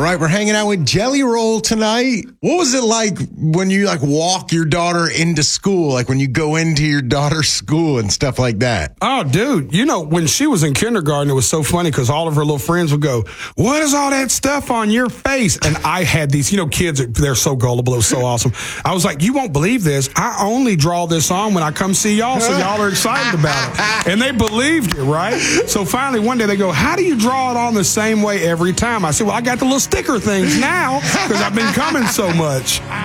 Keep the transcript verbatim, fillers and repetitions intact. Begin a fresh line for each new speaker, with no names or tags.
All right, we're hanging out with Jelly Roll tonight. What was it like when you like walk your daughter into school, like when you go into your daughter's school and stuff like that?
Oh, dude, you know, when she was in kindergarten, it was so funny because all of her little friends would go, what is all that stuff on your face? And I had these, you know, kids, they're so gullible. It was so awesome. I was like, you won't believe this. I only draw this on when I come see y'all, so y'all are excited about it. And they believed it, right? So finally, one day they go, how do you draw it on the same way every time? I said, well, I got the little sticker things now because I've been coming so much.